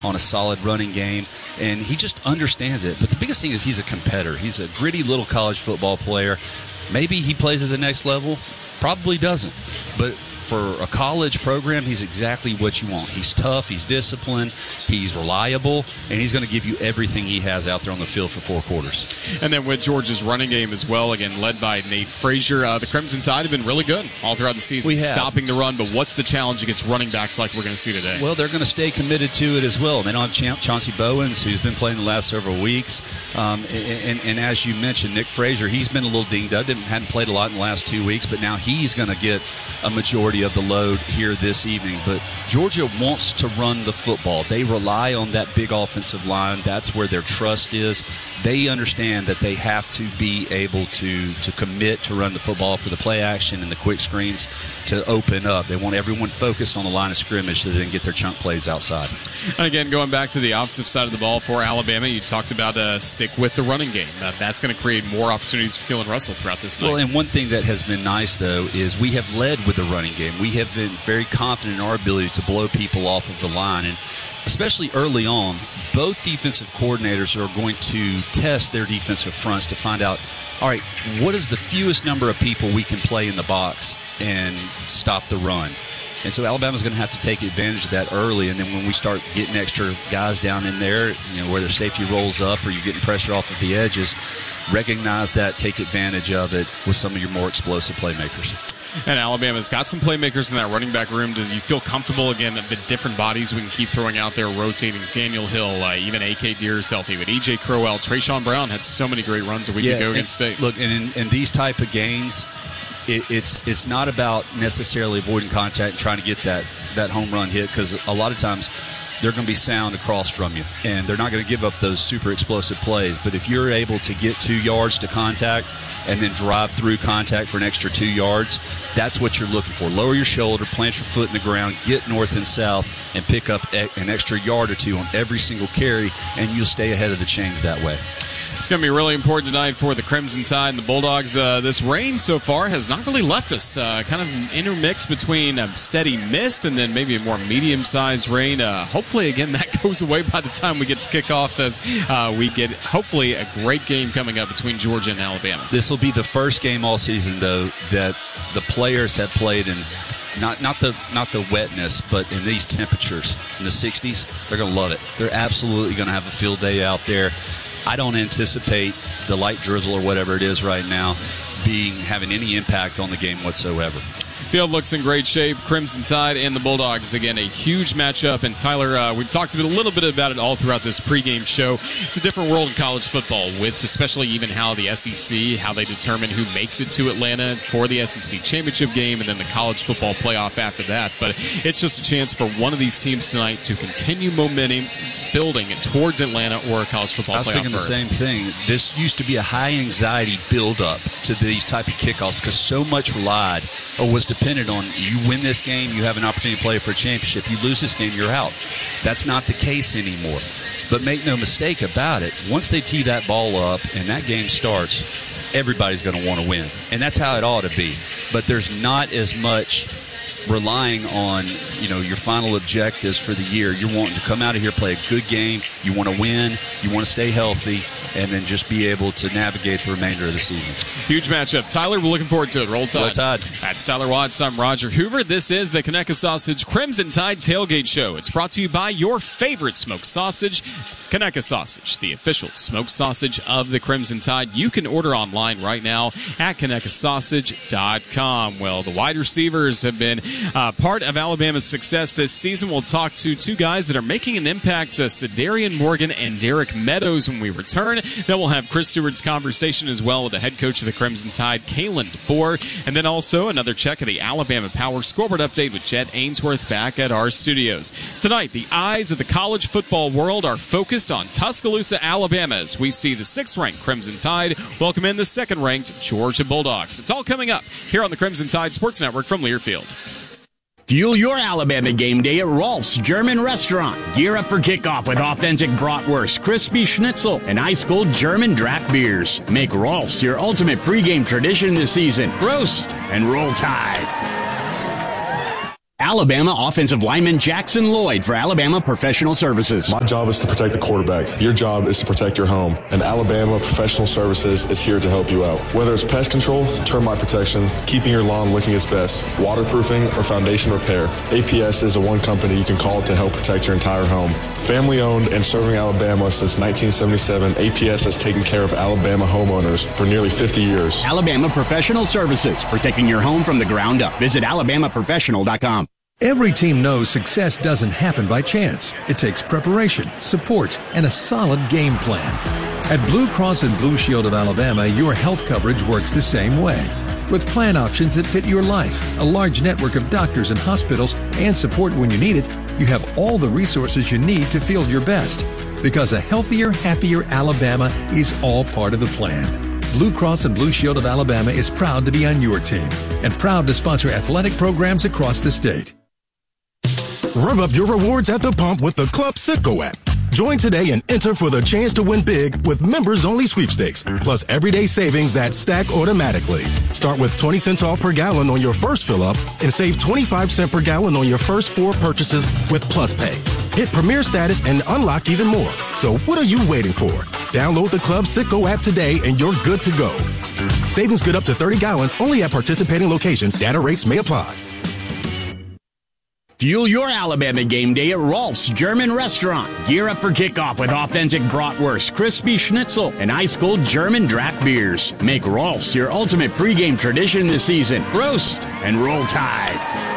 on a solid running game, and he just understands it. But the biggest thing is he's a competitor. He's a gritty little college football player. Maybe he plays at the next level, probably doesn't. But for a college program, he's exactly what you want. He's tough, he's disciplined, he's reliable, and he's going to give you everything he has out there on the field for 4 quarters. And then with Georgia's running game as well, again, led by Nate Frazier, the Crimson Tide have been really good all throughout the season, stopping the run. But what's the challenge against running backs like we're going to see today? Well, they're going to stay committed to it as well. They don't have Chauncey Bowens, who's been playing the last several weeks. And as you mentioned, Nick Frazier, he's been a little dinged up, hadn't played a lot in the last 2 weeks, but now he's going to get a majority of the load here this evening. But Georgia wants to run the football. They rely on that big offensive line. That's where their trust is. They understand that they have to be able to commit to run the football for the play action and the quick screens to open up. They want everyone focused on the line of scrimmage to then get their chunk plays outside. And again, going back to the offensive side of the ball for Alabama, you talked about stick with the running game. That's going to create more opportunities for Keelan Russell throughout this night. Well, and one thing that has been nice, though, is we have led with the running game. We have been very confident in our ability to blow people off of the line. And especially early on, both defensive coordinators are going to test their defensive fronts to find out, all right, what is the fewest number of people we can play in the box and stop the run? And so Alabama's going to have to take advantage of that early, and then when we start getting extra guys down in there, where their safety rolls up or you're getting pressure off of the edges, recognize that, take advantage of it with some of your more explosive playmakers. And Alabama's got some playmakers in that running back room. Do you feel comfortable, again, the different bodies we can keep throwing out there, rotating? Daniel Hill, even A.K. Deere healthy, but E.J. Crowell, Trayshawn Brown had so many great runs a week ago against State. Look, and in these type of games, it's not about necessarily avoiding contact and trying to get that home run hit, because a lot of times they're going to be sound across from you, and they're not going to give up those super explosive plays. But if you're able to get 2 yards to contact and then drive through contact for an extra 2 yards, that's what you're looking for. Lower your shoulder, plant your foot in the ground, get north and south, and pick up an extra yard or 2 on every single carry, and you'll stay ahead of the chains that way. It's going to be really important tonight for the Crimson Tide and the Bulldogs. This rain so far has not really left us. Kind of intermixed between a steady mist and then maybe a more medium-sized rain. Hopefully, again, that goes away by the time we get to kickoff, as we get, hopefully, a great game coming up between Georgia and Alabama. This will be the first game all season, though, that the players have played in not the wetness, but in these temperatures, in the 60s. They're going to love it. They're absolutely going to have a field day out there. I don't anticipate the light drizzle or whatever it is right now having any impact on the game whatsoever. Field looks in great shape. Crimson Tide and the Bulldogs, again, a huge matchup. And Tyler, we've talked a little bit about it all throughout this pregame show. It's a different world in college football, with especially even how the SEC, how they determine who makes it to Atlanta for the SEC championship game and then the college football playoff after that. But it's just a chance for one of these teams tonight to continue momentum building towards Atlanta or a college football playoff. I was thinking the same thing. This used to be a high-anxiety build-up to these type of kickoffs, because so much relied or was dependent on, you win this game, you have an opportunity to play for a championship. You lose this game, you're out. That's not the case anymore. But make no mistake about it, once they tee that ball up and that game starts, everybody's going to want to win. And that's how it ought to be. But there's not as much relying on, your final objectives for the year. You're wanting to come out of here, play a good game. You want to win. You want to stay healthy, and then just be able to navigate the remainder of the season. Huge matchup. Tyler, we're looking forward to it. Roll Tide. Roll Tide. That's Tyler Watts. I'm Roger Hoover. This is the Conecuh Sausage Crimson Tide Tailgate Show. It's brought to you by your favorite smoked sausage, Conecuh Sausage, the official smoked sausage of the Crimson Tide. You can order online right now at ConecuhSausage.com. Well, the wide receivers have been part of Alabama's success this season. We'll talk to 2 guys that are making an impact, Cedarian Morgan and Derek Meadows, when we return. Then we'll have Chris Stewart's conversation as well with the head coach of the Crimson Tide, Kalen DeBoer. And then also another check of the Alabama Power Scoreboard Update with Jet Ainsworth back at our studios. Tonight, the eyes of the college football world are focused on Tuscaloosa, Alabama, as we see the 6th-ranked Crimson Tide welcome in the 2nd-ranked Georgia Bulldogs. It's all coming up here on the Crimson Tide Sports Network from Learfield. Fuel your Alabama game day at Rolf's German Restaurant. Gear up for kickoff with authentic bratwurst, crispy schnitzel, and ice-cold German draft beers. Make Rolf's your ultimate pregame tradition this season. Roast and roll Tide. Alabama offensive lineman Jackson Lloyd for Alabama Professional Services. My job is to protect the quarterback. Your job is to protect your home. And Alabama Professional Services is here to help you out. Whether it's pest control, termite protection, keeping your lawn looking its best, waterproofing, or foundation repair, APS is the one company you can call to help protect your entire home. Family owned and serving Alabama since 1977, APS has taken care of Alabama homeowners for nearly 50 years. Alabama Professional Services, protecting your home from the ground up. Visit alabamaprofessional.com. Every team knows success doesn't happen by chance. It takes preparation, support, and a solid game plan. At Blue Cross and Blue Shield of Alabama, your health coverage works the same way. With plan options that fit your life, a large network of doctors and hospitals, and support when you need it, you have all the resources you need to feel your best. Because a healthier, happier Alabama is all part of the plan. Blue Cross and Blue Shield of Alabama is proud to be on your team and proud to sponsor athletic programs across the state. Rev up your rewards at the pump with the Club Citgo app. Join today and enter for the chance to win big with members-only sweepstakes, plus everyday savings that stack automatically. Start with 20 cents off per gallon on your first fill-up and save 25 cents per gallon on your first 4 purchases with Plus Pay. Hit Premier status and unlock even more. So what are you waiting for? Download the Club Citgo app today and you're good to go. Savings good up to 30 gallons only at participating locations. Data rates may apply. Fuel your Alabama game day at Rolf's German Restaurant. Gear up for kickoff with authentic bratwurst, crispy schnitzel, and ice-cold German draft beers. Make Rolf's your ultimate pregame tradition this season. Roast and roll tide.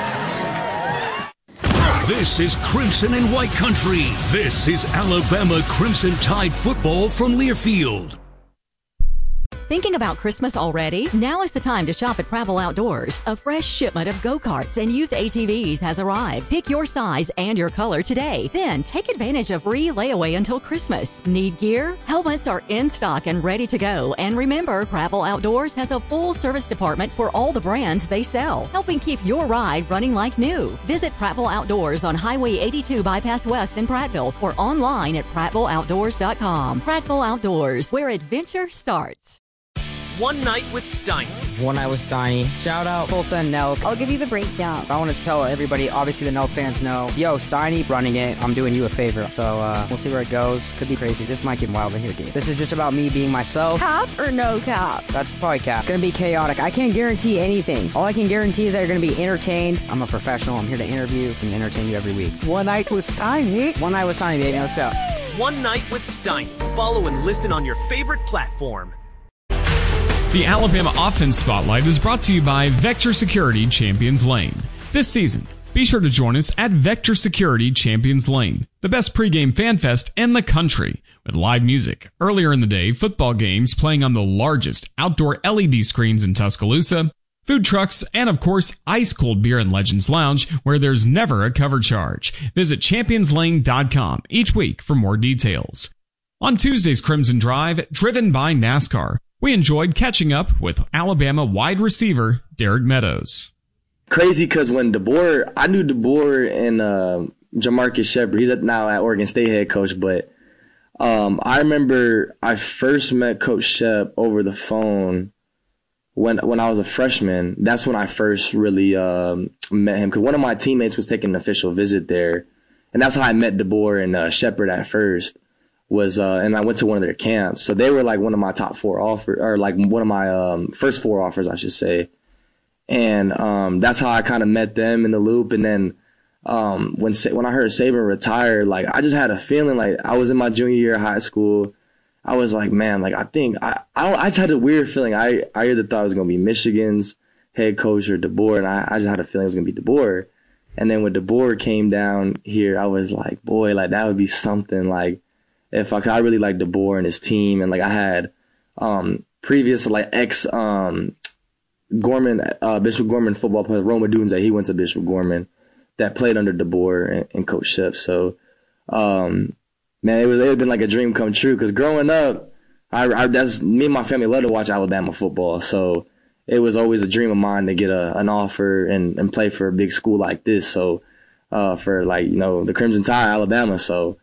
This is Crimson and White Country. This is Alabama Crimson Tide football from Learfield. Thinking about Christmas already? Now is the time to shop at Prattville Outdoors. A fresh shipment of go-karts and youth ATVs has arrived. Pick your size and your color today. Then take advantage of free layaway until Christmas. Need gear? Helmets are in stock and ready to go. And remember, Prattville Outdoors has a full service department for all the brands they sell, helping keep your ride running like new. Visit Prattville Outdoors on Highway 82 Bypass West in Prattville or online at prattvilleoutdoors.com. Prattville Outdoors, where adventure starts. One Night with Steiny. One Night with Steiny. Shout out Tulsa and Nelk. I'll give you the breakdown. I want to tell everybody, obviously the Nelk fans know, yo, Steiny running it, I'm doing you a favor. So we'll see where it goes. Could be crazy. This might get wild in here, dude. This is just about me being myself. Cap or no cap? That's probably cap. Gonna be chaotic. I can't guarantee anything. All I can guarantee is that you're gonna be entertained. I'm a professional. I'm here to interview and entertain you every week. One Night with Steiny. One Night with Steiny, baby. Let's go. One Night with Steiny. Follow and listen on your favorite platform. The Alabama Offense Spotlight is brought to you by Vector Security Champions Lane. This season, be sure to join us at Vector Security Champions Lane, the best pregame fan fest in the country, with live music, earlier in the day, football games playing on the largest outdoor LED screens in Tuscaloosa, food trucks, and of course, ice-cold beer in Legends Lounge, where there's never a cover charge. Visit championslane.com each week for more details. On Tuesday's Crimson Drive, driven by NASCAR, we enjoyed catching up with Alabama wide receiver Derek Meadows. Crazy because when I knew DeBoer and Jamarcus Shepard. He's now at Oregon State head coach, but I remember I first met Coach Shep over the phone when I was a freshman. That's when I first really met him, because one of my teammates was taking an official visit there, and that's how I met DeBoer and Shepard at first. And I went to one of their camps. So they were like one of my top 4 offers, or like one of my first 4 offers, I should say. And that's how I kind of met them in the loop. And then when I heard Saban retire, like I just had a feeling like I was in my junior year of high school. I was like, man, like I think I just had a weird feeling. I either thought it was gonna be Michigan's head coach or DeBoer, and I just had a feeling it was gonna be DeBoer. And then when DeBoer came down here, I was like, boy, like that would be something. Like if I really like DeBoer and his team, and like I had previous like ex Gorman, Bishop Gorman football player Roma Dunze, he went to Bishop Gorman, that played under DeBoer and Coach Shep. So man, it would have been like a dream come true, because growing up, that's me and my family love to watch Alabama football. So it was always a dream of mine to get an offer and play for a big school like this. So for like, you know, the Crimson Tide, Alabama. So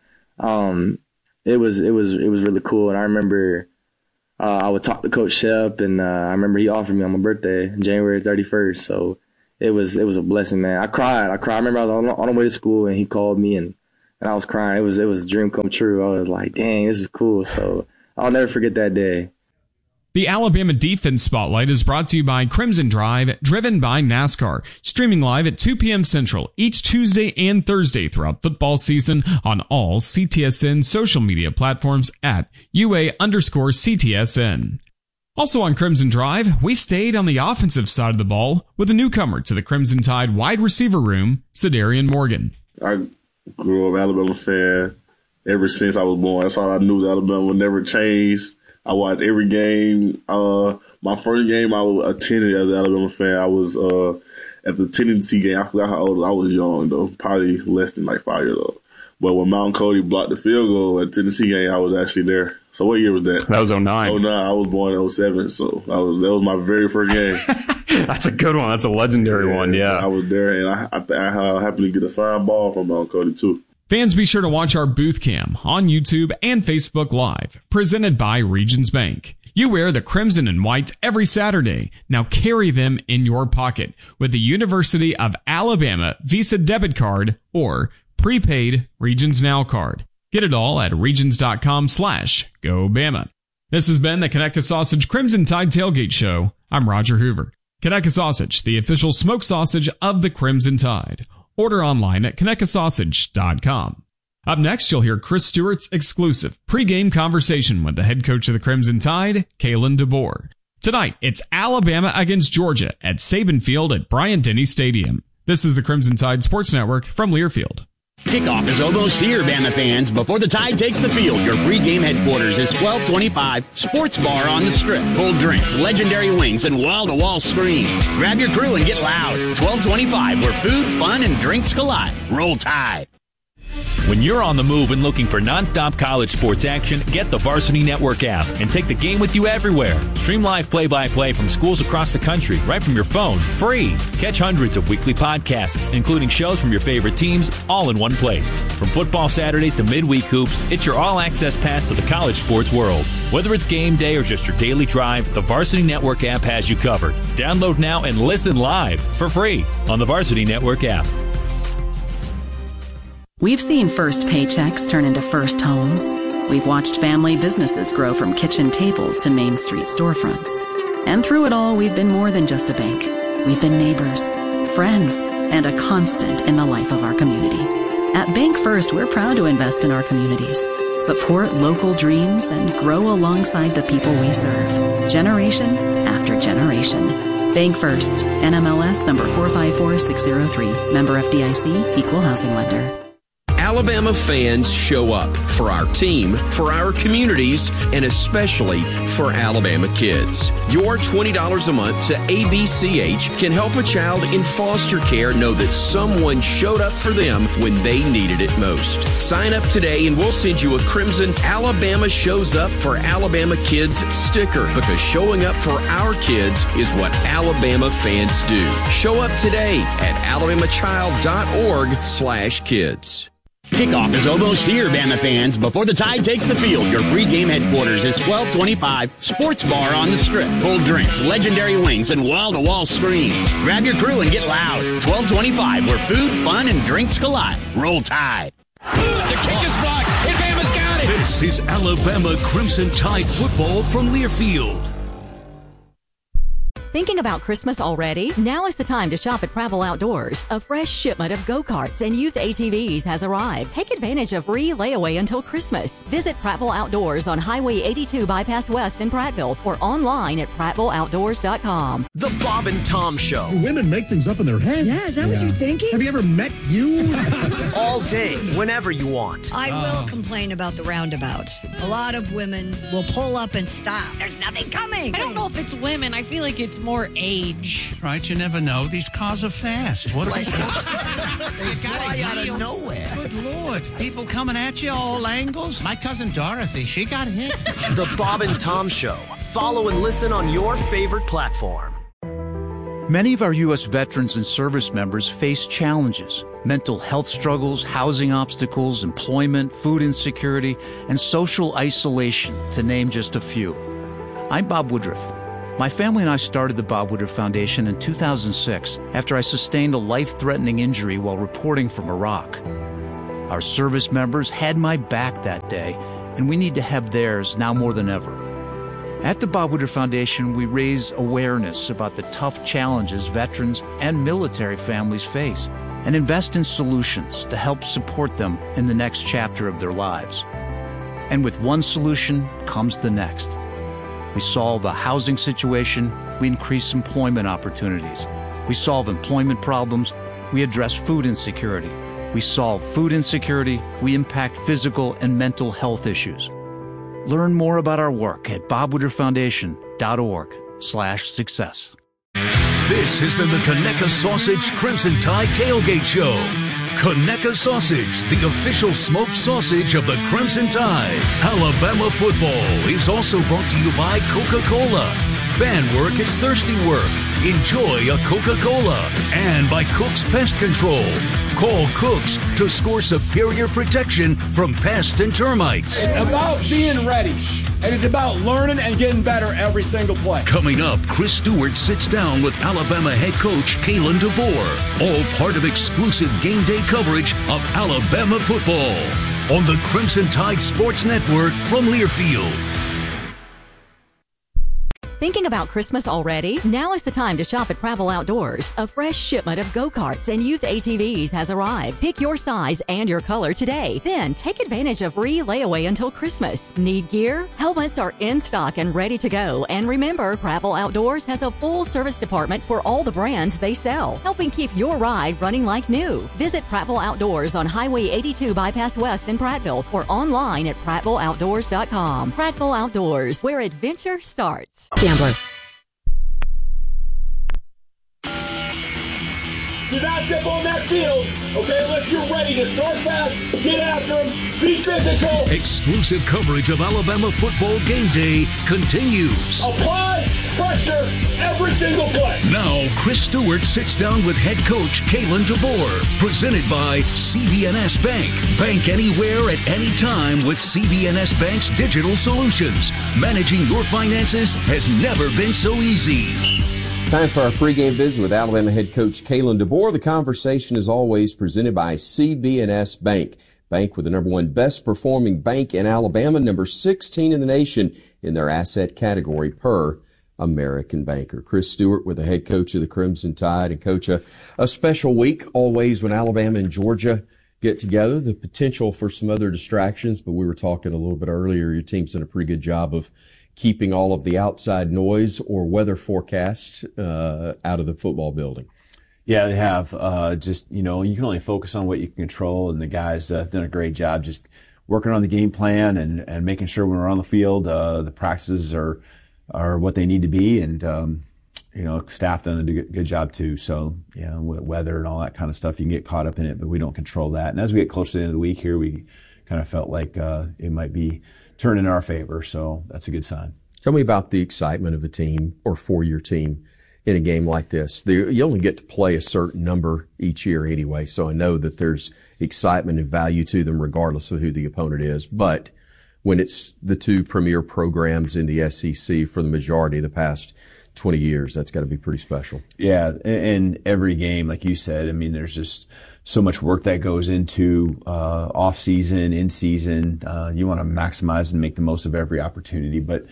it was really cool. And I remember I would talk to Coach Shep, and I remember he offered me on my birthday, January 31st. So it was a blessing, man. I cried. I remember I was on the way to school, and he called me, and I was crying. It was a dream come true. I was like, dang, this is cool. So I'll never forget that day. The Alabama Defense Spotlight is brought to you by Crimson Drive, driven by NASCAR. Streaming live at 2 p.m. Central each Tuesday and Thursday throughout football season on all CTSN social media platforms at UA_CTSN. Also on Crimson Drive, we stayed on the offensive side of the ball with a newcomer to the Crimson Tide wide receiver room, Sadarian Morgan. I grew up Alabama fan ever since I was born. That's all I knew. Alabama would never change. I watched every game. My first game I attended as an Alabama fan, I was at the Tennessee game. I forgot how old I was. Young, though, probably less than like 5 years old. But when Mountain Cody blocked the field goal at the Tennessee game, I was actually there. So what year was that? That was 09. 09. I was born in 07, so that was my very first game. That's a good one. That's a legendary one, yeah. I was there, and I happened to get a signed ball from Mountain Cody, too. Fans, be sure to watch our booth cam on YouTube and Facebook Live, presented by Regions Bank. You wear the crimson and white every Saturday. Now carry them in your pocket with the University of Alabama Visa debit card or prepaid Regions Now card. Get it all at regions.com/GoBama. This has been the Conecuh Sausage Crimson Tide Tailgate Show. I'm Roger Hoover. Conecuh Sausage, the official smoked sausage of the Crimson Tide. Order online at ConecuhSausage.com. Up next, you'll hear Chris Stewart's exclusive pregame conversation with the head coach of the Crimson Tide, Kalen DeBoer. Tonight, it's Alabama against Georgia at Saban Field at Bryant-Denny Stadium. This is the Crimson Tide Sports Network from Learfield. Kickoff is almost here, Bama fans. Before the Tide takes the field, your pregame headquarters is 1225 Sports Bar on the Strip. Cold drinks, legendary wings, and wall-to-wall screens. Grab your crew and get loud. 1225, where food, fun, and drinks collide. Roll Tide. When you're on the move and looking for nonstop college sports action, get the Varsity Network app and take the game with you everywhere. Stream live play-by-play from schools across the country right from your phone, free. Catch hundreds of weekly podcasts, including shows from your favorite teams, all in one place. From football Saturdays to midweek hoops, it's your all-access pass to the college sports world. Whether it's game day or just your daily drive, the Varsity Network app has you covered. Download now and listen live for free on the Varsity Network app. We've seen first paychecks turn into first homes. We've watched family businesses grow from kitchen tables to Main Street storefronts. And through it all, we've been more than just a bank. We've been neighbors, friends, and a constant in the life of our community. At Bank First, we're proud to invest in our communities, support local dreams, and grow alongside the people we serve, generation after generation. Bank First, NMLS number 454603, member FDIC, equal housing lender. Alabama fans show up for our team, for our communities, and especially for Alabama kids. Your $20 a month to ABCH can help a child in foster care know that someone showed up for them when they needed it most. Sign up today and we'll send you a Crimson Alabama Shows Up for Alabama Kids sticker, because showing up for our kids is what Alabama fans do. Show up today at alabamachild.org/kids. Kickoff is almost here, Bama fans. Before the Tide takes the field, your pregame headquarters is 1225 Sports Bar on the Strip. Cold drinks, legendary wings, and wall-to-wall screens. Grab your crew and get loud. 1225, where food, fun, and drinks collide. Roll Tide. The kick is blocked, and Bama's got it. This is Alabama Crimson Tide football from Learfield. Thinking about Christmas already? Now is the time to shop at Prattville Outdoors. A fresh shipment of go-karts and youth ATVs has arrived. Take advantage of free layaway until Christmas. Visit Prattville Outdoors on Highway 82 Bypass West in Prattville or online at prattvilleoutdoors.com. The Bob and Tom Show. Do women make things up in their heads? Yeah, is that what you're thinking? Have you ever met you? All day, whenever you want. I will complain about the roundabouts. A lot of women will pull up and stop. There's nothing coming. I don't know if it's women. I feel like it's more age. Right, you never know. These cars are fast. What they fly out of nowhere. Good Lord. People coming at you all angles. My cousin Dorothy, she got hit. The Bob and Tom Show. Follow and listen on your favorite platform. Many of our U.S. veterans and service members face challenges: mental health struggles, housing obstacles, employment, food insecurity, and social isolation, to name just a few. I'm Bob Woodruff. My family and I started the Bob Woodward Foundation in 2006 after I sustained a life-threatening injury while reporting from Iraq. Our service members had my back that day, and we need to have theirs now more than ever. At the Bob Woodward Foundation, we raise awareness about the tough challenges veterans and military families face and invest in solutions to help support them in the next chapter of their lives. And with one solution comes the next. We solve a housing situation, we increase employment opportunities. We solve employment problems, we address food insecurity. We solve food insecurity, we impact physical and mental health issues. Learn more about our work at bobwooderfoundation.org/success. This has been the Conecuh Sausage Crimson Tide Tailgate Show. Conecuh Sausage, the official smoked sausage of the Crimson Tide. Alabama football is also brought to you by Coca-Cola. Fan work is thirsty work. Enjoy a Coca-Cola. And by Cook's Pest Control. Call Cook's to score superior protection from pests and termites. It's about being ready. And it's about learning and getting better every single play. Coming up, Chris Stewart sits down with Alabama head coach Kalen DeBoer. All part of exclusive game day coverage of Alabama football on the Crimson Tide Sports Network from Learfield. Thinking about Christmas already? Now is the time to shop at Travel Outdoors. A fresh shipment of go-karts and youth ATVs has arrived. Pick your size and your color today. Then take advantage of free layaway until Christmas. Need gear? Helmets are in stock and ready to go. And remember, Travel Outdoors has a full service department for all the brands they sell, helping keep your ride running like new. Visit Travel Outdoors on Highway 82 Bypass West in Prattville or online at prattvilleoutdoors.com. Prattville Outdoors, where adventure starts. Gambler. Do not step on that field, okay, unless you're ready to start fast, get after him, be physical. Exclusive coverage of Alabama football game day continues. Apply pressure every single play. Now, Chris Stewart sits down with head coach Kalen DeBoer. Presented by CB&S Bank. Bank anywhere at any time with CB&S Bank's digital solutions. Managing your finances has never been so easy. Time for our pregame visit with Alabama head coach Kalen DeBoer. The conversation is always presented by CB&S Bank. Bank with the number one best performing bank in Alabama, number 16 in the nation in their asset category per American Banker. Chris Stewart with the head coach of the Crimson Tide. And coach, a special week always when Alabama and Georgia get together. The potential for some other distractions, but we were talking a little bit earlier. Your team's done a pretty good job of keeping all of the outside noise or weather forecast out of the football building. Yeah, they have. You can only focus on what you can control, and the guys have done a great job just working on the game plan and making sure when we're on the field, the practices are what they need to be, and staff done a good job too. So, weather and all that kind of stuff, you can get caught up in it, but we don't control that. And as we get closer to the end of the week here, we kind of felt like it might be turn in our favor, so that's a good sign. Tell me about the excitement of a team or for your team in a game like this. You only get to play a certain number each year anyway, so I know that there's excitement and value to them regardless of who the opponent is. But when it's the two premier programs in the SEC for the majority of the past 20 years, that's got to be pretty special. Yeah, and every game, like you said, I mean, there's just so much work that goes into off season, in season. You want to maximize and make the most of every opportunity. But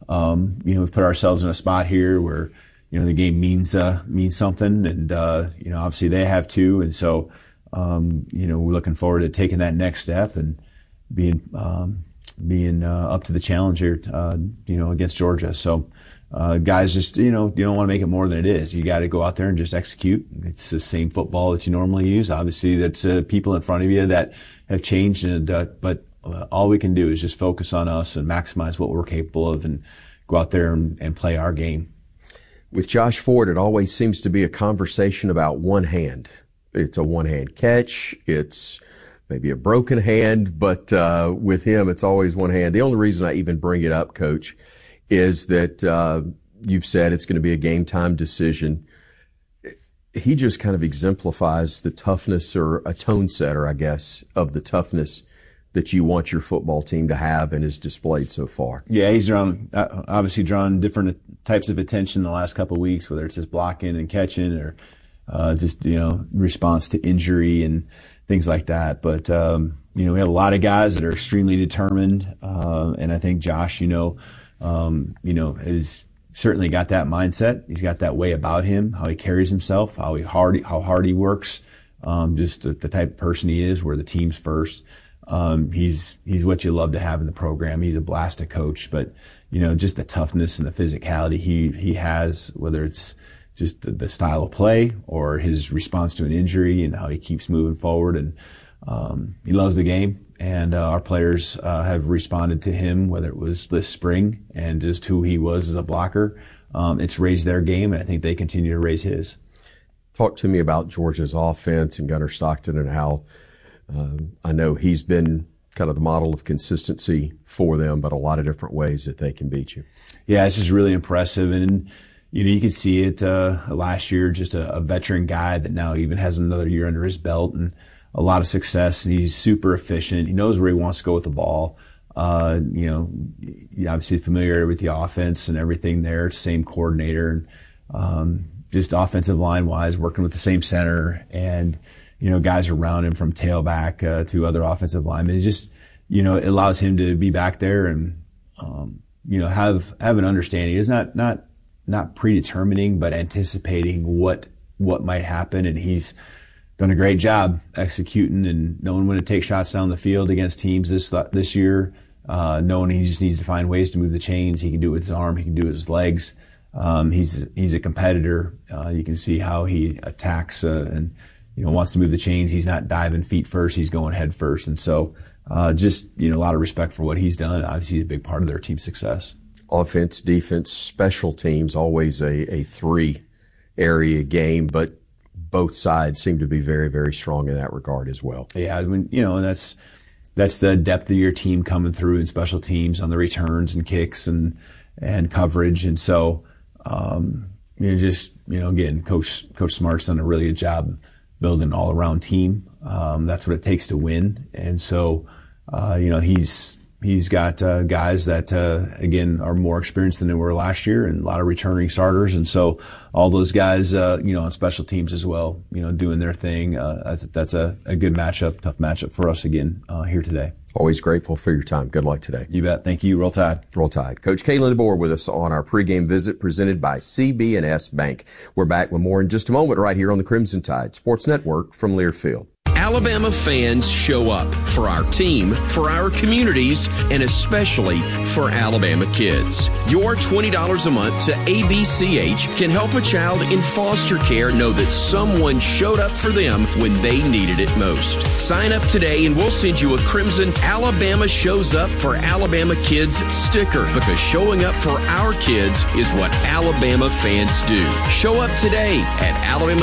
we've put ourselves in a spot here where the game means something, and obviously they have too. And so we're looking forward to taking that next step and being up to the challenge here, against Georgia. So. Guys just, you don't want to make it more than it is. You got to go out there and just execute. It's the same football that you normally use. Obviously, that's people in front of you that have changed, but all we can do is just focus on us and maximize what we're capable of and go out there and play our game. With Josh Ford, it always seems to be a conversation about one hand. It's a one-hand catch. It's maybe a broken hand, but with him, it's always one hand. The only reason I even bring it up, Coach, is that you've said it's going to be a game-time decision. He just kind of exemplifies the toughness, or a tone setter, I guess, of the toughness that you want your football team to have and has displayed so far. Yeah, he's obviously drawn different types of attention the last couple of weeks, whether it's just blocking and catching or just, response to injury and things like that. But, we have a lot of guys that are extremely determined. And I think Josh, has certainly got that mindset. He's got that way about him, how he carries himself, how hard he works. Just the type of person he is, where the team's first. He's what you love to have in the program. He's a blast to coach, but just the toughness and the physicality he has, whether it's just the style of play or his response to an injury and how he keeps moving forward. And he loves the game, and our players have responded to him, whether it was this spring and just who he was as a blocker. It's raised their game, and I think they continue to raise his. Talk to me about Georgia's offense and Gunnar Stockton and how I know he's been kind of the model of consistency for them, but a lot of different ways that they can beat you. Yeah, it's just really impressive. And, you could see it last year, just a veteran guy that now even has another year under his belt and a lot of success. And he's super efficient. He knows where he wants to go with the ball. Obviously familiar with the offense and everything there, same coordinator. And just offensive line wise, working with the same center and, guys around him from tailback to other offensive linemen. It just, it allows him to be back there and, have an understanding. It's not predetermining, but anticipating what might happen. And he's done a great job executing and knowing when to take shots down the field against teams this year, knowing he just needs to find ways to move the chains. He can do it with his arm. He can do it with his legs. He's a competitor. You can see how he attacks and wants to move the chains. He's not diving feet first. He's going head first. And so just a lot of respect for what he's done. Obviously, he's a big part of their team's success. Offense, defense, special teams, always a three-area game, but both sides seem to be very, very strong in that regard as well. Yeah, and that's the depth of your team coming through in special teams on the returns and kicks and coverage. And so, again, Coach Smart's done a really good job building an all-around team. That's what it takes to win. And so, he's got guys that, again, are more experienced than they were last year and a lot of returning starters. And so all those guys, on special teams as well, doing their thing. That's a good matchup, tough matchup for us again here today. Always grateful for your time. Good luck today. You bet. Thank you. Roll Tide. Roll Tide. Coach Kalen DeBoer with us on our pregame visit presented by CB&S Bank. We're back with more in just a moment right here on the Crimson Tide Sports Network from Learfield. Alabama fans show up for our team, for our communities, and especially for Alabama kids. Your $20 a month to ABCH can help a child in foster care know that someone showed up for them when they needed it most. Sign up today and we'll send you a Crimson Alabama Shows Up for Alabama Kids sticker, because showing up for our kids is what Alabama fans do. Show up today at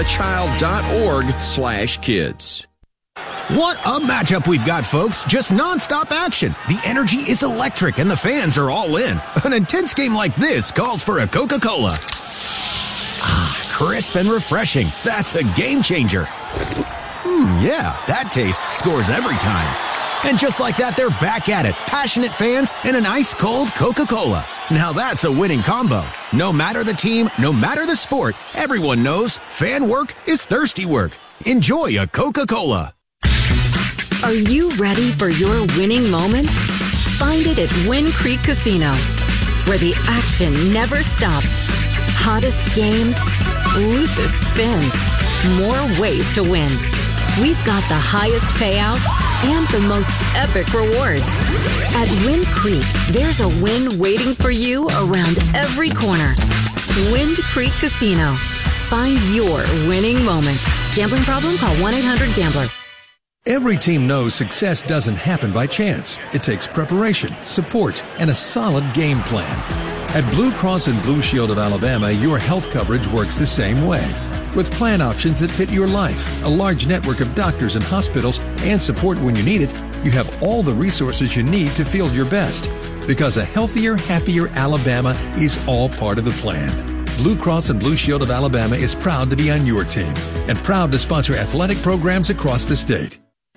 alabamachild.org/kids. What a matchup we've got, folks. Just nonstop action. The energy is electric and the fans are all in. An intense game like this calls for a Coca-Cola. Ah, crisp and refreshing. That's a game changer. Yeah, that taste scores every time. And just like that, they're back at it. Passionate fans and an ice-cold Coca-Cola. Now that's a winning combo. No matter the team, no matter the sport, everyone knows fan work is thirsty work. Enjoy a Coca-Cola. Are you ready for your winning moment? Find it at Wind Creek Casino, where the action never stops. Hottest games, loosest spins, more ways to win. We've got the highest payouts and the most epic rewards. At Wind Creek, there's a win waiting for you around every corner. Wind Creek Casino. Find your winning moment. Gambling problem? Call 1-800-GAMBLER. Every team knows success doesn't happen by chance. It takes preparation, support, and a solid game plan. At Blue Cross and Blue Shield of Alabama, your health coverage works the same way. With plan options that fit your life, a large network of doctors and hospitals, and support when you need it, you have all the resources you need to feel your best. Because a healthier, happier Alabama is all part of the plan. Blue Cross and Blue Shield of Alabama is proud to be on your team and proud to sponsor athletic programs across the state.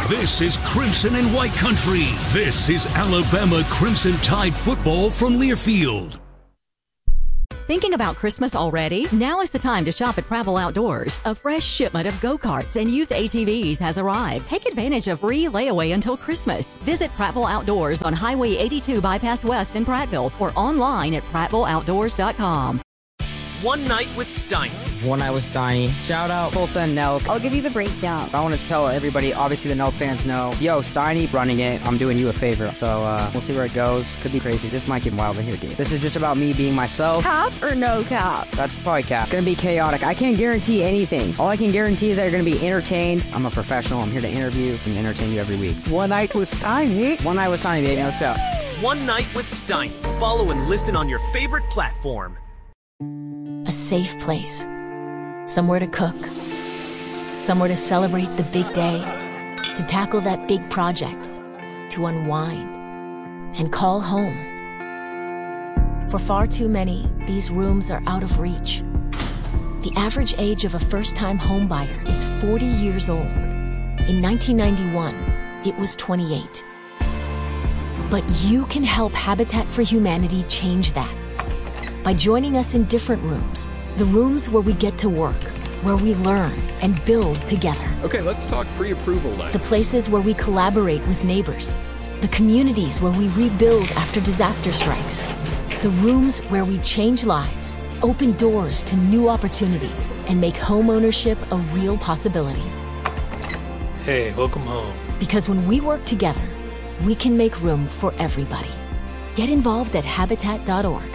This is Crimson and White Country. This is Alabama Crimson Tide football from Learfield. Thinking about Christmas already? Now is the time to shop at Pravel Outdoors. A fresh shipment of go-karts and youth ATVs has arrived. Take advantage of free layaway until Christmas. Visit Pravel Outdoors on Highway 82 Bypass West in Prattville or online at pratvelloutdoors.com. One Night with Steiny. One Night with Steiny. Shout out Tulsa and Nelk. I'll give you the breakdown. I want to tell everybody, obviously the Nelk fans know, yo, Steiny running it, I'm doing you a favor. So we'll see where it goes. Could be crazy. This might get wild in here, dude. This is just about me being myself. Cap or no cap? That's probably cap. Gonna be chaotic. I can't guarantee anything. All I can guarantee is that you're gonna be entertained. I'm a professional. I'm here to interview and entertain you every week. One Night with Steiny. One Night with Steiny, baby. Let's go. One Night with Steiny. Follow and listen on your favorite platform. A safe place. Somewhere to cook. Somewhere to celebrate the big day. To tackle that big project. To unwind. And call home. For far too many, these rooms are out of reach. The average age of a first-time homebuyer is 40 years old. In 1991, it was 28. But you can help Habitat for Humanity change that. By joining us in different rooms, the rooms where we get to work, where we learn and build together. Okay, let's talk pre-approval now. The places where we collaborate with neighbors, the communities where we rebuild after disaster strikes, the rooms where we change lives, open doors to new opportunities, and make home ownership a real possibility. Hey, welcome home. Because when we work together, we can make room for everybody. Get involved at Habitat.org.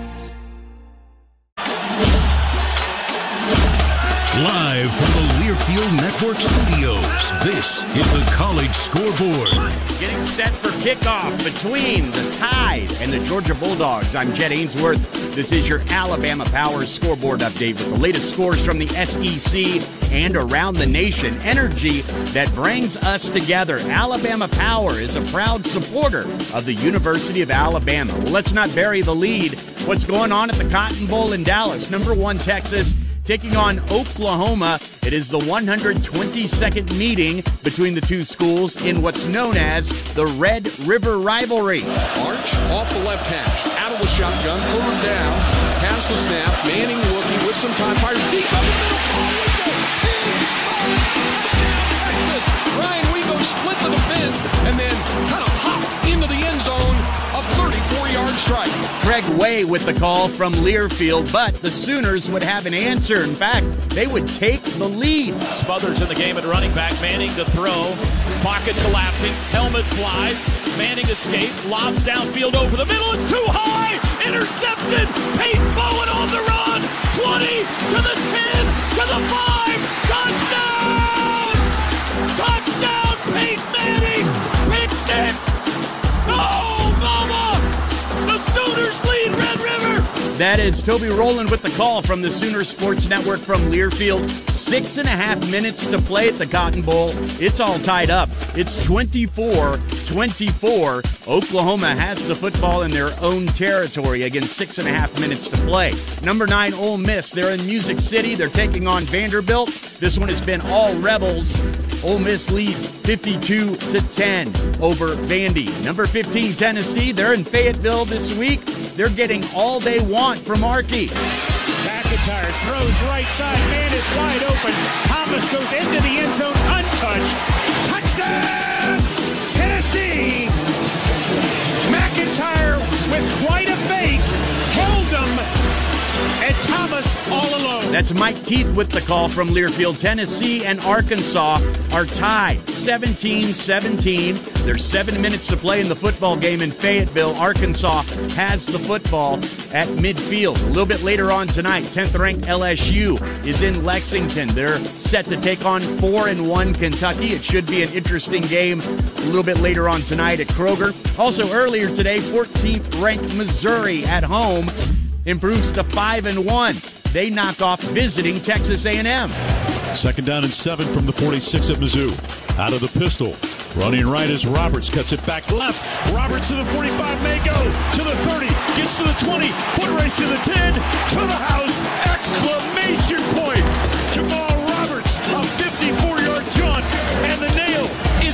Live from the Learfield Network Studios, this is the College Scoreboard. Getting set for kickoff between the Tide and the Georgia Bulldogs. I'm Jed Ainsworth. This is your Alabama Power Scoreboard update with the latest scores from the SEC and around the nation. Energy that brings us together. Alabama Power is a proud supporter of the University of Alabama. Well, let's not bury the lead. What's going on at the Cotton Bowl in Dallas? Number 1, Texas, taking on Oklahoma. It is the 122nd meeting between the two schools in what's known as the Red River Rivalry. Arch off the left hash, out of the shotgun, third down, pass the snap, Manning looking with some time, fires deep up the middle. Texas, Ryan Wego split the defense and then kind of hopped into the end zone. A 34-yard strike. Greg Way with the call from Learfield, but the Sooners would have an answer. In fact, they would take the lead. Smothers in the game at running back. Manning to throw. Pocket collapsing. Helmet flies. Manning escapes. Lobs downfield over the middle. It's too high. Intercepted. Peyton Bowen on the run. 20 to the 10 to the 5. Touchdown! Touchdown, Peyton Manning. Pick six. Oh, mama! The Sooners lead Red River! That is Toby Rowland with the call from the Sooner Sports Network from Learfield. 6.5 minutes to play at the Cotton Bowl. It's all tied up. It's 24-24. Oklahoma has the football in their own territory. Again, 6.5 minutes to play. Number 9, Ole Miss. They're in Music City. They're taking on Vanderbilt. This one has been all Rebels. Ole Miss leads 52-10 over Vandy. Number 15, Tennessee. They're in Fayetteville this week. They're getting all they want from Archie. McIntyre throws right side. Man is wide open. Thomas goes into the end zone untouched. Touchdown! Tennessee! McIntyre with quite a fake held him. And Thomas all alone. That's Mike Keith with the call from Learfield. Tennessee and Arkansas are tied 17-17. There's 7 minutes to play in the football game in Fayetteville. Arkansas has the football at midfield. A little bit later on tonight, 10th-ranked LSU is in Lexington. They're set to take on 4-1 Kentucky. It should be an interesting game a little bit later on tonight at Kroger. Also earlier today, 14th-ranked Missouri at home improves to 5-1. They knock off visiting Texas A&M. 2nd down and 7 from the 46 of Mizzou. Out of the pistol. Running right as Roberts cuts it back left. Roberts to the 45, may go to the 30, gets to the 20, foot race to the 10, to the house, exclamation point. Jamal Roberts, a 54-yard jaunt, and the nail is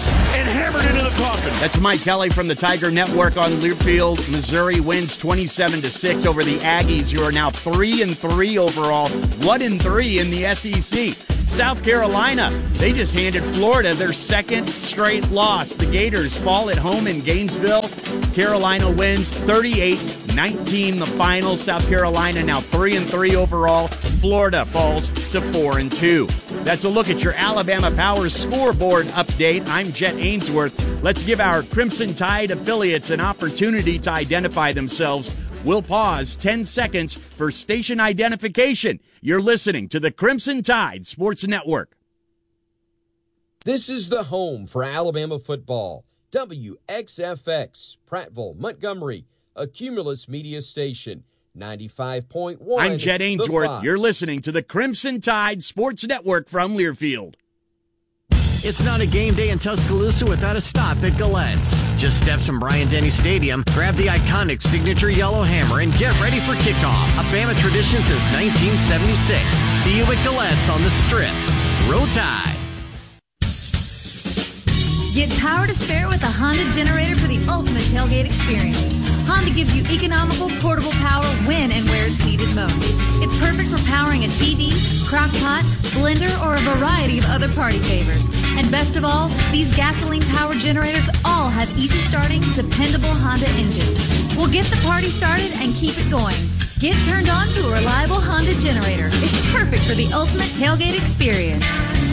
sticks and hammered into the coffin. That's Mike Kelly from the Tiger Network on Learfield. Missouri wins 27-6 over the Aggies, who are now 3-3 overall, 1-3 in the SEC. South Carolina, they just handed Florida their second straight loss. The Gators fall at home in Gainesville. Carolina wins 38-19 the final. South Carolina now 3-3 overall. Florida falls to 4-2. That's a look at your Alabama Power scoreboard update. I'm Jet Ainsworth. Let's give our Crimson Tide affiliates an opportunity to identify themselves. We'll pause 10 seconds for station identification. You're listening to the Crimson Tide Sports Network. This is the home for Alabama football. WXFX, Prattville, Montgomery, a Cumulus media station. 95.1. I'm Jet Ainsworth. You're listening to the Crimson Tide Sports Network from Learfield. It's not a game day in Tuscaloosa without a stop at Galette's. Just steps from Bryant-Denny Stadium, grab the iconic signature yellow hammer, and get ready for kickoff. A Bama tradition since 1976. See you at Galette's on the Strip. Roll Tide. Get power to spare with a Honda generator for the ultimate tailgate experience. Honda gives you economical, portable power when and where it's needed most. It's perfect for powering a TV, crock pot, blender, or a variety of other party favors. And best of all, these gasoline-powered generators all have easy starting, dependable Honda engines. We'll get the party started and keep it going. Get turned on to a reliable Honda generator. It's perfect for the ultimate tailgate experience.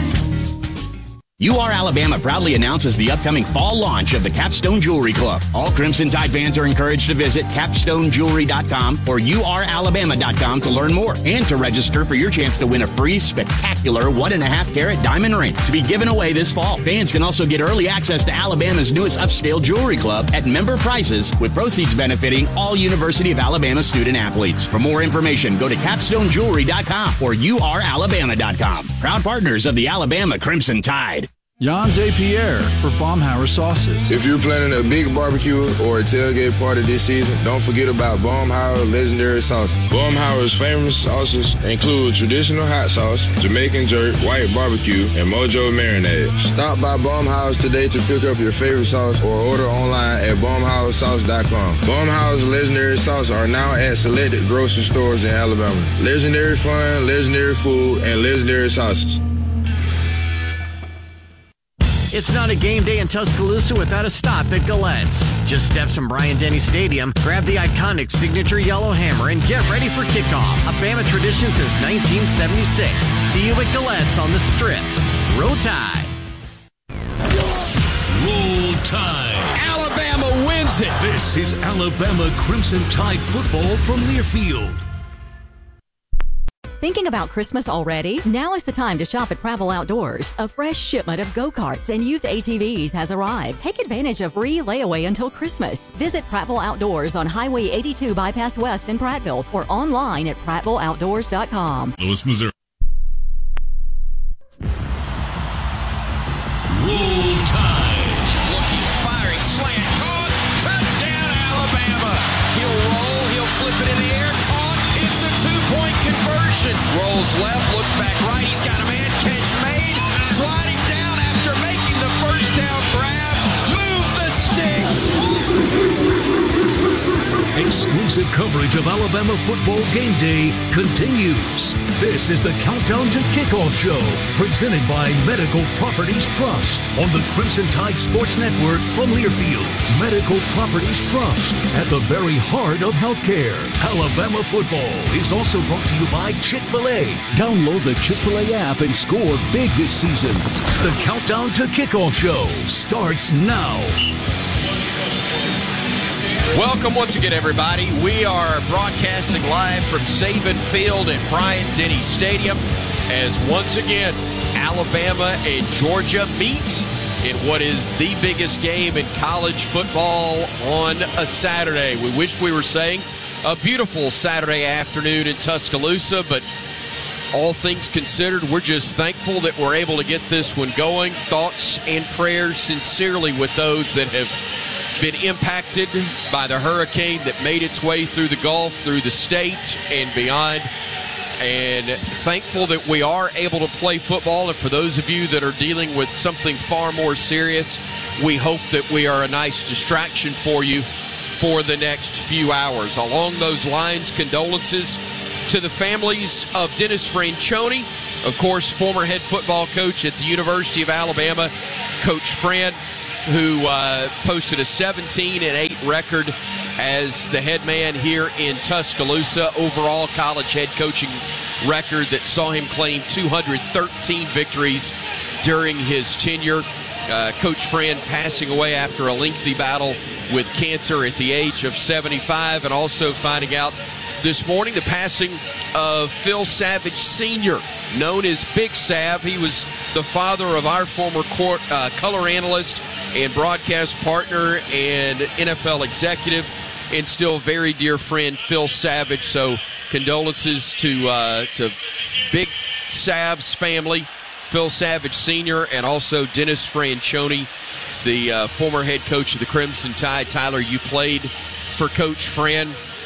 UR Alabama proudly announces the upcoming fall launch of the Capstone Jewelry Club. All Crimson Tide fans are encouraged to visit capstonejewelry.com or uralabama.com to learn more and to register for your chance to win a free, spectacular 1.5-carat diamond ring to be given away this fall. Fans can also get early access to Alabama's newest upscale jewelry club at member prices, with proceeds benefiting all University of Alabama student athletes. For more information, go to capstonejewelry.com or uralabama.com. Proud partners of the Alabama Crimson Tide. Jan Zapier for Baumhauer Sauces. If you're planning a big barbecue or a tailgate party this season, don't forget about Baumhauer legendary sauces. Baumhauer's famous sauces include traditional hot sauce, Jamaican jerk, white barbecue, and Mojo marinade. Stop by Baumhauer's today to pick up your favorite sauce or order online at baumhauersauce.com. Baumhauer's legendary sauces are now at selected grocery stores in Alabama. Legendary fun, legendary food, and legendary sauces. It's not a game day in Tuscaloosa without a stop at Galette's. Just steps from Bryant-Denny Stadium, grab the iconic signature yellow hammer, and get ready for kickoff. A Bama tradition since 1976. See you at Galette's on the Strip. Roll Tide. Roll Tide. Alabama wins it. This is Alabama Crimson Tide football from Learfield. Thinking about Christmas already? Now is the time to shop at Prattville Outdoors. A fresh shipment of go-karts and youth ATVs has arrived. Take advantage of free layaway until Christmas. Visit Prattville Outdoors on Highway 82 Bypass West in Prattville or online at prattvilleoutdoors.com. Louis, Missouri. Roll Tide. Looking, firing, slant, caught, touchdown Alabama. He'll roll, he'll flip it in the air, caught. It's a 2-point conversion. Rolls left, looks back right. He's got a man. Catch made. Sliding down after making the first down grab. Move the sticks. Exclusive coverage of Alabama football game day continues. This is the Countdown to Kickoff show, presented by Medical Properties Trust on the Crimson Tide Sports Network from Learfield. Medical Properties Trust, at the very heart of healthcare. Alabama football is also brought to you by Chick-fil-A. Download the Chick-fil-A app and score big this season. The Countdown to Kickoff show starts now. Welcome once again, everybody. We are broadcasting live from Saban Field at Bryant-Denny Stadium as once again Alabama and Georgia meet in what is the biggest game in college football on a Saturday. We wish we were saying a beautiful Saturday afternoon in Tuscaloosa, but all things considered, we're just thankful that we're able to get this one going. Thoughts and prayers sincerely with those that have been impacted by the hurricane that made its way through the Gulf, through the state, and beyond. and thankful that we are able to play football. And for those of you that are dealing with something far more serious, we hope that we are a nice distraction for you for the next few hours. Along those lines, condolences to the families of Dennis Franchione, of course, former head football coach at the University of Alabama, Coach Fran, who posted a 17-8 record as the head man here in Tuscaloosa. Overall college head coaching record that saw him claim 213 victories during his tenure. Coach Fran passing away after a lengthy battle with cancer at the age of 75, and also finding out this morning the passing of Phil Savage Sr., known as Big Sav. He was the father of our former color analyst and broadcast partner and NFL executive, and still very dear friend Phil Savage. So condolences to Big Sav's family, Phil Savage Sr., and also Dennis Franchione, the former head coach of the Crimson Tide. Tyler, you played for Coach Fran,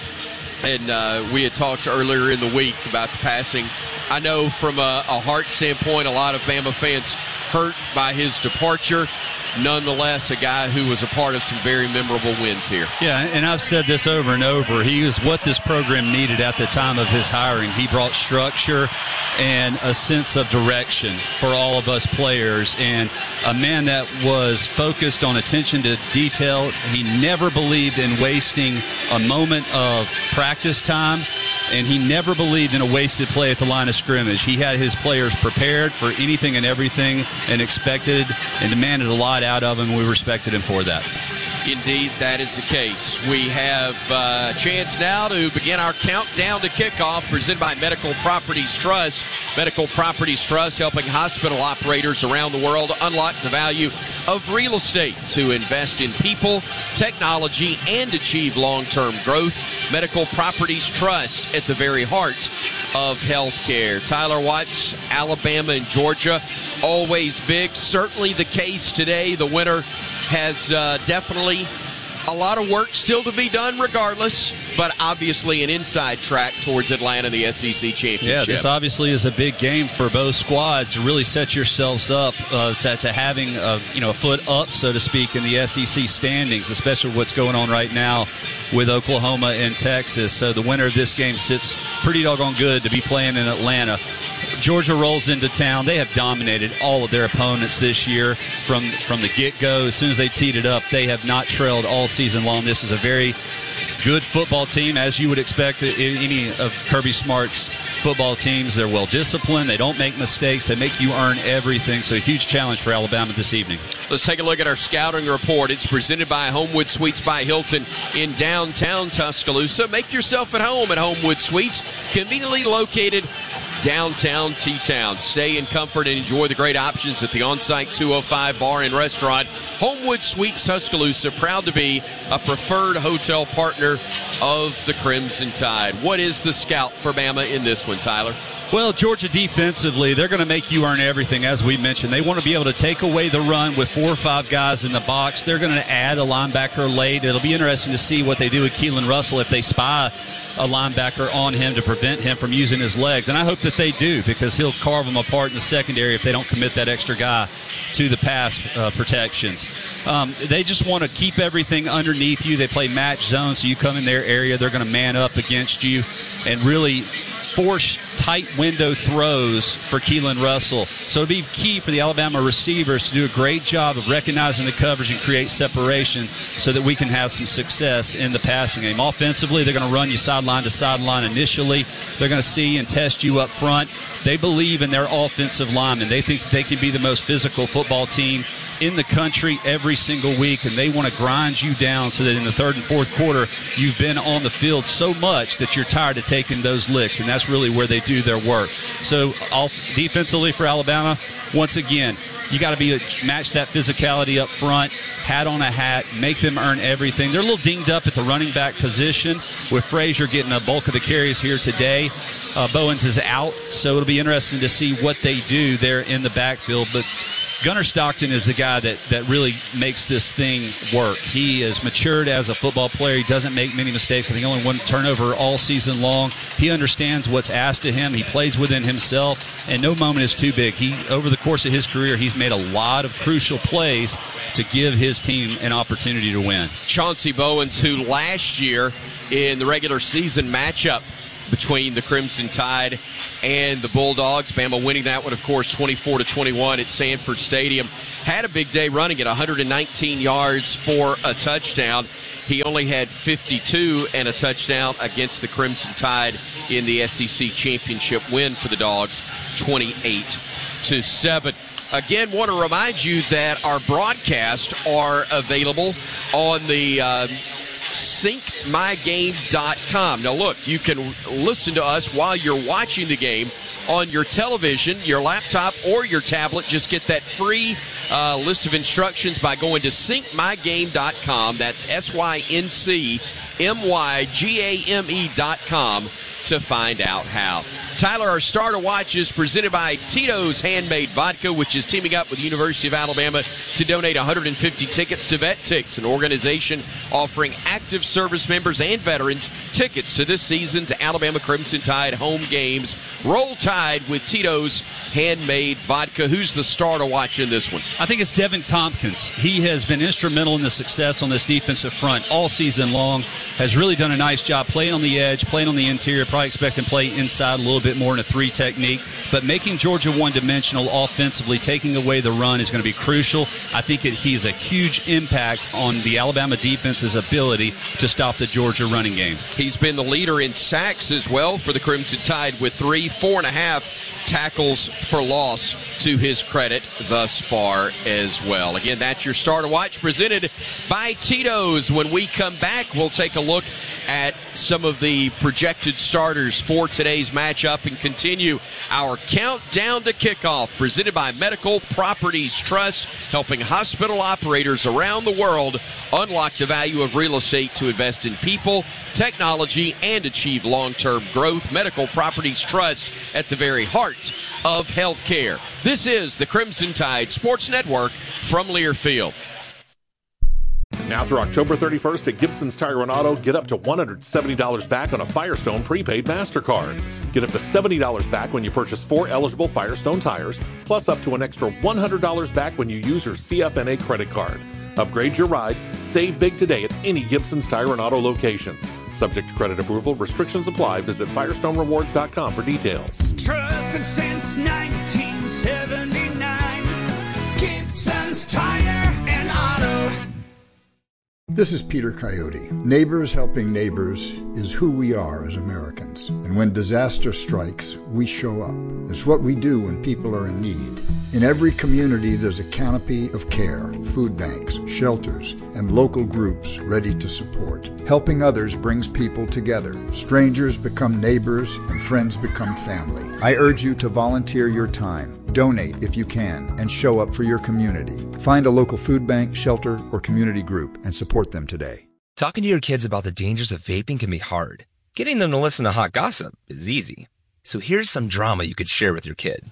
and we had talked earlier in the week about the passing. I know from a heart standpoint, a lot of Bama fans hurt by his departure. Nonetheless, a guy who was a part of some very memorable wins here. Yeah, and I've said this over and over. He was what this program needed at the time of his hiring. He brought structure and a sense of direction for all of us players, and a man that was focused on attention to detail. He never believed in wasting a moment of practice time, and he never believed in a wasted play at the line of scrimmage. He had his players prepared for anything and everything and expected and demanded a lot out of him. We respected him for that. Indeed, that is the case. We have a chance now to begin our countdown to kickoff, presented by Medical Properties Trust. Medical Properties Trust, helping hospital operators around the world unlock the value of real estate to invest in people, technology, and achieve long-term growth. Medical Properties Trust, at the very heart of healthcare. Tyler Watts, Alabama and Georgia, always big. Certainly the case today. The winner has definitely a lot of work still to be done regardless, but obviously an inside track towards Atlanta, the SEC championship. Yeah, this obviously is a big game for both squads to really set yourselves up to having a foot up, so to speak, in the SEC standings, especially what's going on right now with Oklahoma and Texas. So the winner of this game sits pretty doggone good to be playing in Atlanta. Georgia rolls into town. They have dominated all of their opponents this year from the get-go. As soon as they teed it up, they have not trailed all season long. This is a very good football team, as you would expect any of Kirby Smart's football teams. They're well-disciplined. They don't make mistakes. They make you earn everything. So a huge challenge for Alabama this evening. Let's take a look at our scouting report. It's presented by Homewood Suites by Hilton in downtown Tuscaloosa. Make yourself at home at Homewood Suites, conveniently located downtown T-Town. Stay in comfort and enjoy the great options at the on-site 205 bar and restaurant. Homewood Suites Tuscaloosa, proud to be a preferred hotel partner of the Crimson Tide. What is the scout for Bama in this one, Tyler? Well, Georgia defensively, they're going to make you earn everything, as we mentioned. They want to be able to take away the run with 4 or 5 guys in the box. They're going to add a linebacker late. It'll be interesting to see what they do with Keelan Russell if they spy a linebacker on him to prevent him from using his legs. And I hope that they do, because he'll carve them apart in the secondary if they don't commit that extra guy to the pass protections. They just want to keep everything underneath you. They play match zone, so you come in their area, they're going to man up against you and really force tight window throws for Keelan Russell. So it'll be key for the Alabama receivers to do a great job of recognizing the coverage and create separation so that we can have some success in the passing game. Offensively, they're going to run you sideline to sideline initially. They're going to see and test you up front. They believe in their offensive linemen. They think they can be the most physical football team in the country every single week, and they want to grind you down so that in the third and fourth quarter you've been on the field so much that you're tired of taking those licks, and that's really where they do their work. So defensively for Alabama, once again, you got to match that physicality up front, hat on a hat, make them earn everything. They're a little dinged up at the running back position, with Frazier getting a bulk of the carries here today. Bowens is out, so it'll be interesting to see what they do there in the backfield. But Gunnar Stockton is the guy that really makes this thing work. He has matured as a football player. He doesn't make many mistakes. I think only one turnover all season long. He understands what's asked of him. He plays within himself, and no moment is too big. Over the course of his career, he's made a lot of crucial plays to give his team an opportunity to win. Chauncey Bowens, who last year in the regular season matchup between the Crimson Tide and the Bulldogs, Bama winning that one, of course, 24-21 at Sanford Stadium, had a big day running at 119 yards for a touchdown. He only had 52 and a touchdown against the Crimson Tide in the SEC championship win for the Dogs, 28-7. Again, want to remind you that our broadcasts are available on the syncmygame.com. Now, look, you can listen to us while you're watching the game on your television, your laptop, or your tablet. Just get that free list of instructions by going to syncmygame.com. That's syncmygame.com to find out how. Tyler, our star to watch is presented by Tito's Handmade Vodka, which is teaming up with the University of Alabama to donate 150 tickets to VetTix, an organization offering active service members and veterans tickets to this season's Alabama Crimson Tide home games. Roll Tide with Tito's Handmade Vodka. Who's the star to watch in this one? I think it's Devin Tompkins. He has been instrumental in the success on this defensive front all season long, has really done a nice job playing on the edge, playing on the interior. Probably expect him to play inside a little bit more in a 3 technique, but making Georgia one-dimensional offensively, taking away the run is going to be crucial. I think he has a huge impact on the Alabama defense's ability to stop the Georgia running game. He's been the leader in sacks as well for the Crimson Tide with 4.5 tackles for loss to his credit thus far as well. Again, that's your star to watch, presented by Tito's. When we come back, we'll take a look at some of the projected starters for today's matchup and continue our countdown to kickoff, presented by Medical Properties Trust, helping hospital operators around the world unlock the value of real estate to invest in people, technology, and achieve long-term growth. Medical Properties Trust at the very heart of healthcare. This is the Crimson Tide Sports Network from Learfield. Now through October 31st at Gibson's Tire and Auto, get up to $170 back on a Firestone prepaid MasterCard. Get up to $70 back when you purchase 4 eligible Firestone tires, plus up to an extra $100 back when you use your CFNA credit card. Upgrade your ride, save big today at any Gibson's Tire and Auto locations. Subject to credit approval, restrictions apply. Visit FirestoneRewards.com for details. Trusted since 1979, Gibson's Tire and Auto. This is Peter Coyote. Neighbors helping neighbors is who we are as Americans. And when disaster strikes, we show up. It's what we do when people are in need. In every community, there's a canopy of care, food banks, shelters, and local groups ready to support. Helping others brings people together. Strangers become neighbors, and friends become family. I urge you to volunteer your time. Donate if you can, and show up for your community. Find a local food bank, shelter, or community group and support them today. Talking to your kids about the dangers of vaping can be hard. Getting them to listen to hot gossip is easy. So here's some drama you could share with your kid.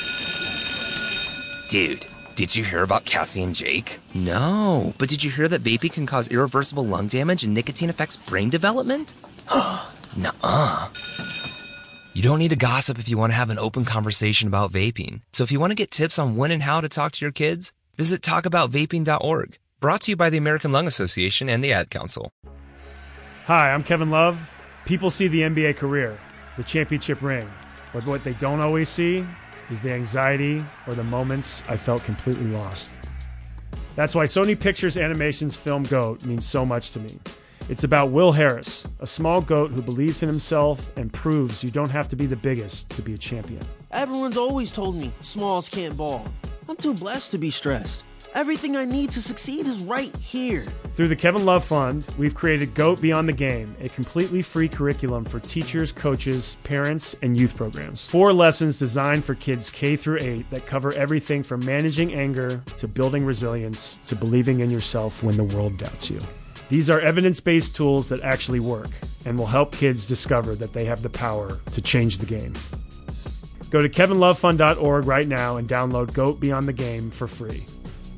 Dude, did you hear about Cassie and Jake? No, but did you hear that vaping can cause irreversible lung damage and nicotine affects brain development? Nuh-uh. You don't need to gossip if you want to have an open conversation about vaping. So if you want to get tips on when and how to talk to your kids, visit talkaboutvaping.org. Brought to you by the American Lung Association and the Ad Council. Hi, I'm Kevin Love. People see the NBA career, the championship ring, but what they don't always see is the anxiety or the moments I felt completely lost. That's why Sony Pictures Animation's film GOAT means so much to me. It's about Will Harris, a small goat who believes in himself and proves you don't have to be the biggest to be a champion. Everyone's always told me smalls can't ball. I'm too blessed to be stressed. Everything I need to succeed is right here. Through the Kevin Love Fund, we've created GOAT Beyond the Game, a completely free curriculum for teachers, coaches, parents, and youth programs. 4 lessons designed for kids K through 8 that cover everything from managing anger to building resilience to believing in yourself when the world doubts you. These are evidence-based tools that actually work and will help kids discover that they have the power to change the game. Go to kevinlovefund.org right now and download GOAT Beyond the Game for free.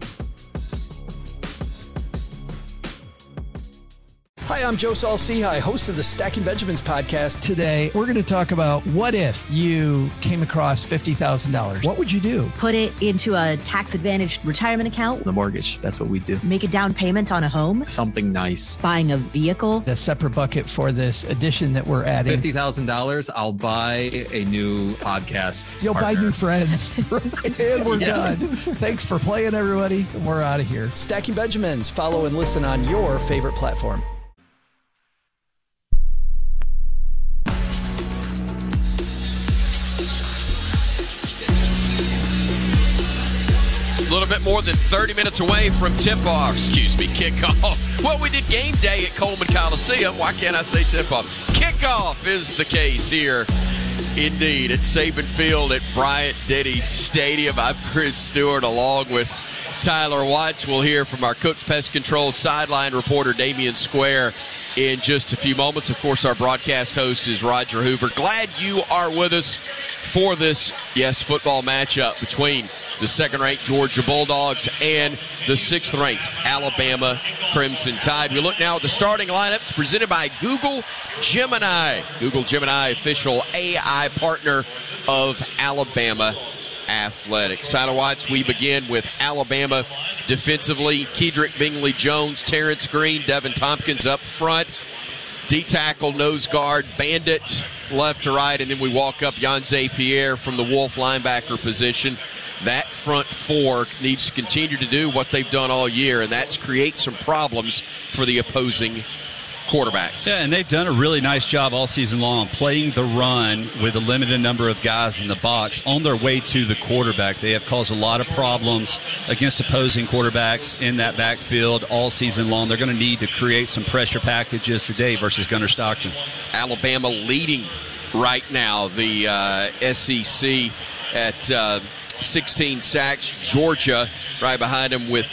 Hi, I'm Joe Saul-Sehy, host of the Stacking Benjamins podcast. Today, we're going to talk about what if you came across $50,000. What would you do? Put it into a tax-advantaged retirement account. The mortgage, that's what we do. Make a down payment on a home. Something nice. Buying a vehicle. A separate bucket for this addition that we're adding. $50,000, I'll buy a new podcast You'll partner. buy new friends. And we're done. Thanks for playing, everybody. We're out of here. Stacking Benjamins. Follow and listen on your favorite platform. A little bit more than 30 minutes away from tip-off, kickoff. Well, we did game day at Coleman Coliseum. Why can't I say tip-off? Kickoff is the case here. Indeed, at Saban Field at Bryant-Denny Stadium. I'm Chris Stewart along with Tyler Watts. We'll hear from our Cooks Pest Control sideline reporter Damian Square in just a few moments. Of course, our broadcast host is Roger Hoover. Glad you are with us for this, football matchup between the second-ranked Georgia Bulldogs and the sixth-ranked Alabama Crimson Tide. We look now at the starting lineups presented by Google Gemini. Google Gemini, official AI partner of Alabama Athletics. Tyler Watts, we begin with Alabama defensively. Kedrick Bingley-Jones, Terrence Green, Devin Tompkins up front. D-tackle, nose guard, Bandit left to right, and then we walk up Yanze Pierre from the Wolf linebacker position. That front four needs to continue to do what they've done all year, and that's create some problems for the opposing quarterbacks. Yeah, and they've done a really nice job all season long playing the run with a limited number of guys in the box on their way to the quarterback. They have caused a lot of problems against opposing quarterbacks in that backfield all season long. They're going to need to create some pressure packages today versus Gunnar Stockton. Alabama leading right now the SEC at 16 sacks. Georgia right behind them with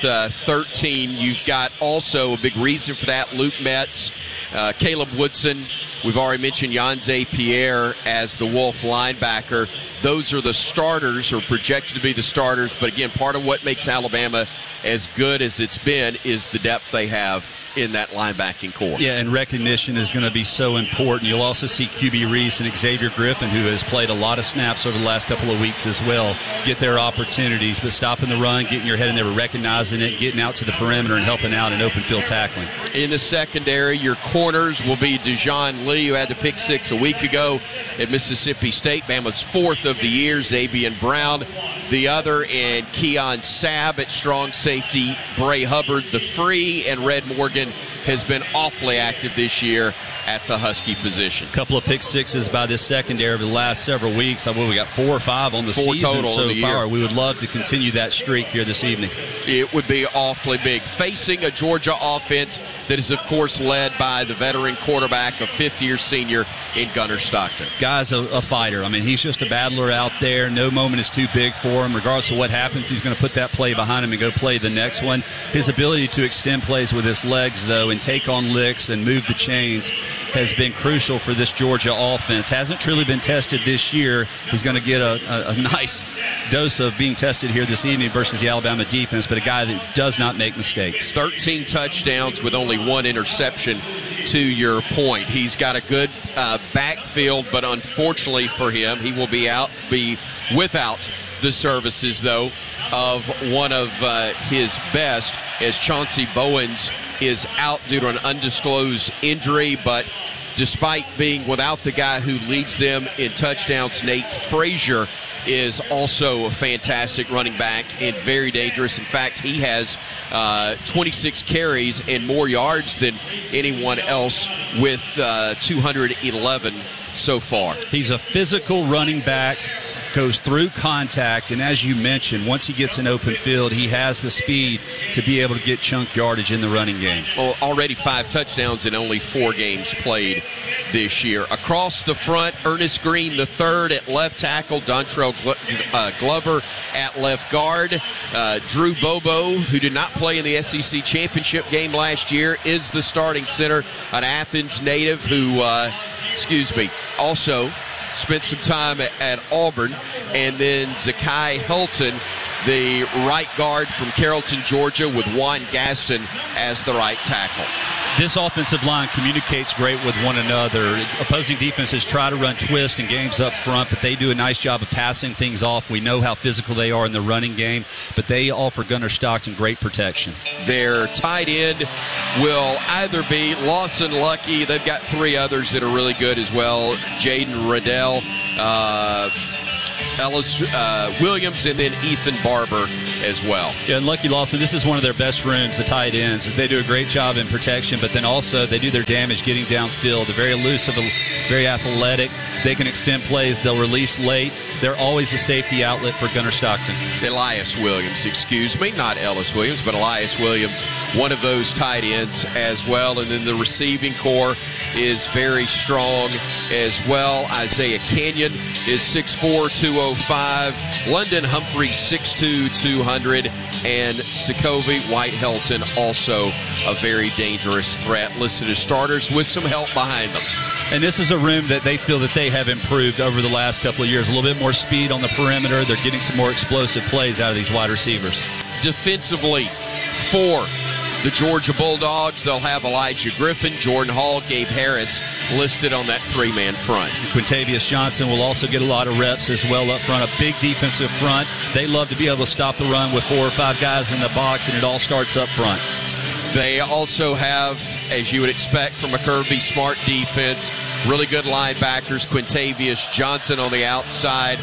13. You've got also a big reason for that, Luke Metz, Caleb Woodson. We've already mentioned Yanze Pierre as the Wolf linebacker. Those are the starters, or projected to be the starters. But again, part of what makes Alabama as good as it's been is the depth they have in that linebacking core. Yeah, and recognition is going to be so important. You'll also see QB Reese and Xavier Griffin, who has played a lot of snaps over the last couple of weeks as well, get their opportunities. But stopping the run, getting your head in there, recognizing it, getting out to the perimeter and helping out in open field tackling. In the secondary, your corners will be Dejon Lee, who had the pick six a week ago at Mississippi State. Bama's fourth of the year. Zabian Brown, the other, and Keon Sabb at strong safety. Bray Hubbard, the free, and Red Morgan has been awfully active this year at the Husky position. A couple of pick sixes by this secondary over the last several weeks. We got 4 or 5 on the season total so far. We would love to continue that streak here this evening. It would be awfully big. Facing a Georgia offense that is, of course, led by the veteran quarterback, a fifth-year senior in Gunnar Stockton. Guy's a fighter. I mean, he's just a battler out there. No moment is too big for him. Regardless of what happens, he's going to put that play behind him and go play the next one. His ability to extend plays with his legs, though, and take on licks and move the chains has been crucial for this Georgia offense. Hasn't truly been tested this year. He's going to get a nice dose of being tested here this evening versus the Alabama defense, but a guy that does not make mistakes. 13 touchdowns with only 1 interception, to your point. He's got a good backfield, but unfortunately for him, he will be without the services, though, of one of his best, as Chauncey Bowens is out due to an undisclosed injury. But despite being without the guy who leads them in touchdowns, Nate Frazier is also a fantastic running back and very dangerous. In fact, he has 26 carries and more yards than anyone else with 211 so far. He's a physical running back, goes through contact, and as you mentioned, once he gets in open field, he has the speed to be able to get chunk yardage in the running game. Well, already 5 touchdowns in only 4 games played this year. Across the front, Ernest Green III at left tackle, Dontrell Glover at left guard. Drew Bobo, who did not play in the SEC championship game last year, is the starting center, an Athens native who, also spent some time at Auburn, and then Zakai Helton, the right guard from Carrollton, Georgia, with Juan Gaston as the right tackle. This offensive line communicates great with one another. Opposing defenses try to run twist and games up front, but they do a nice job of passing things off. We know how physical they are in the running game, but they offer Gunnar Stockton great protection. Their tight end will either be Lawson Lucky. They've got three others that are really good as well. Jaden Riddell, Ellis Williams, and then Ethan Barber as well. Yeah, and Lucky Lawson, this is one of their best rooms, the tight ends, is they do a great job in protection, but then also they do their damage getting downfield. They're very elusive, very athletic. They can extend plays. They'll release late. They're always a safety outlet for Gunnar Stockton. Elias Williams, excuse me, not Ellis Williams, but Elias Williams, one of those tight ends as well. And then the receiving core is very strong as well. Isaiah Kenyon is 6'4", 205. London Humphrey, 6'2", 200. And Sokovie White-Helton, also a very dangerous threat, listed as starters with some help behind them. And this is a room that they feel that they have improved over the last couple of years. A little bit more speed on the perimeter. They're getting some more explosive plays out of these wide receivers. Defensively, for the Georgia Bulldogs, they'll have Elijah Griffin, Jordan Hall, Gabe Harris listed on that three-man front. Quintavious Johnson will also get a lot of reps as well up front. A big defensive front. They love to be able to stop the run with 4 or 5 guys in the box, and it all starts up front. They also have, as you would expect from a Kirby Smart defense, really good linebackers. Quintavious Johnson on the outside,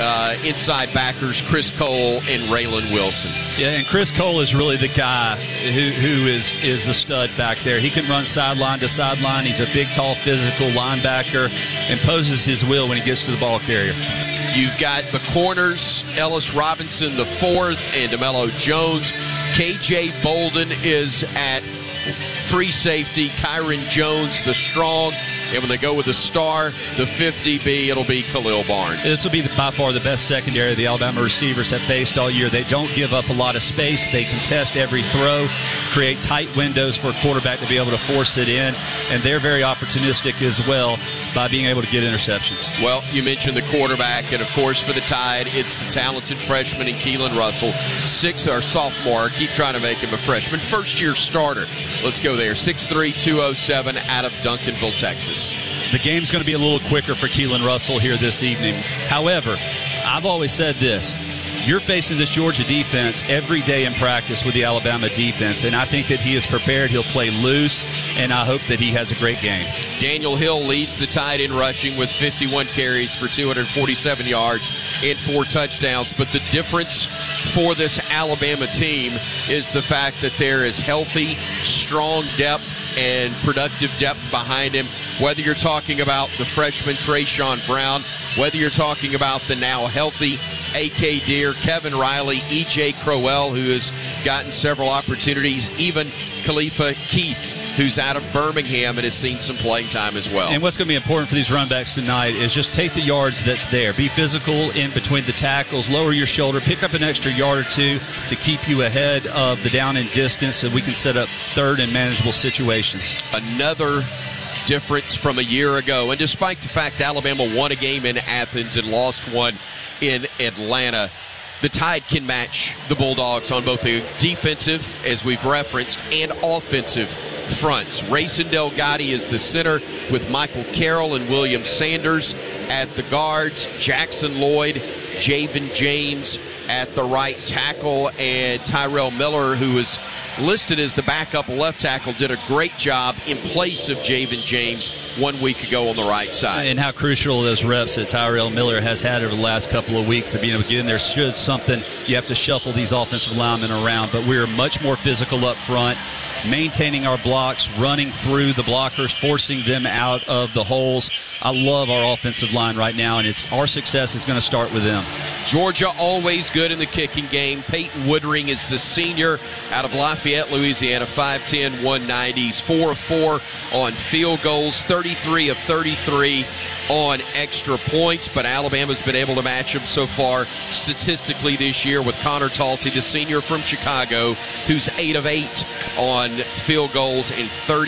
inside backers Chris Cole and Raylan Wilson. Yeah, and Chris Cole is really the guy who is the stud back there. He can run sideline to sideline. He's a big, tall, physical linebacker, imposes his will when he gets to the ball carrier. You've got the corners, Ellis Robinson the fourth, and DeMello Jones. KJ Bolden is at free safety. Kyron Jones, the strong. And when they go with the star, the 50B, it'll be Khalil Barnes. This will be by far the best secondary the Alabama receivers have faced all year. They don't give up a lot of space. They contest every throw, create tight windows for a quarterback to be able to force it in, and they're very opportunistic as well by being able to get interceptions. Well, you mentioned the quarterback, and of course for the Tide, it's the talented freshman in Keelan Russell, sophomore. Keep trying to make him a freshman. First-year starter. Let's go there. 6'3", 207 out of Duncanville, Texas. The game's going to be a little quicker for Keelan Russell here this evening. However, I've always said this. You're facing this Georgia defense every day in practice with the Alabama defense, and I think that he is prepared. He'll play loose, and I hope that he has a great game. Daniel Hill leads the Tide in rushing with 51 carries for 247 yards and 4 touchdowns. But the difference for this Alabama team is the fact that there is healthy, strong depth and productive depth behind him. Whether you're talking about the freshman Trayshawn Brown, whether you're talking about the now healthy A.K. Deer, Kevin Riley, E.J. Crowell, who has gotten several opportunities, even Khalifa Keith, who's out of Birmingham and has seen some playing time as well. And what's going to be important for these run backs tonight is just take the yards that's there. Be physical in between the tackles, lower your shoulder, pick up an extra yard or two to keep you ahead of the down and distance so we can set up third and manageable situations. Another difference from a year ago, and despite the fact Alabama won a game in Athens and lost one in Atlanta, the Tide can match the Bulldogs on both the defensive, as we've referenced, and offensive fronts. Rayson Delgatti is the center with Michael Carroll and William Sanders at the guards. Jackson Lloyd, Javen James at the right tackle, and Tyrell Miller, who is listed as the backup left tackle, did a great job in place of Javen James 1 week ago on the right side. And how crucial those reps that Tyrell Miller has had over the last couple of weeks of being able to get in there. Should something, you have to shuffle these offensive linemen around, but we're much more physical up front, maintaining our blocks, running through the blockers, forcing them out of the holes. I love our offensive line right now, and our success is going to start with them. Georgia always good in the kicking game. Peyton Woodring is the senior out of Lafayette, Louisiana, 5'10", 190. He's 4 of 4 on field goals, 33 of 33 on extra points, but Alabama's been able to match him so far statistically this year with Connor Talty, the senior from Chicago, who's 8 of 8 on field goals and 30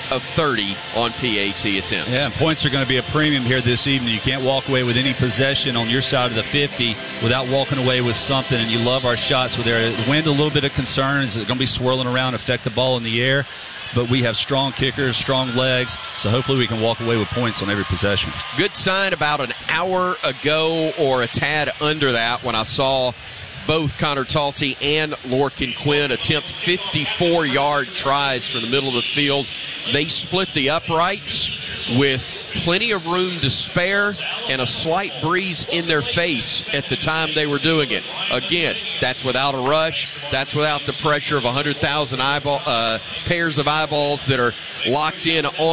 of 30 on PAT attempts. Yeah, and points are going to be a premium here this evening. You can't walk away with any possession on your side of the 50 without walking away with something, and you love our shots with there. The wind, a little bit of concern. Is it going to be swirling around, affect the ball in the air? But we have strong kickers, strong legs, so hopefully we can walk away with points on every possession. Good sign about an hour ago or a tad under that when I saw both Connor Talty and Lorcan Quinn attempt 54-yard tries from the middle of the field. They split the uprights with plenty of room to spare and a slight breeze in their face at the time they were doing it. Again, that's without a rush. That's without the pressure of 100,000 pairs of eyeballs that are locked in on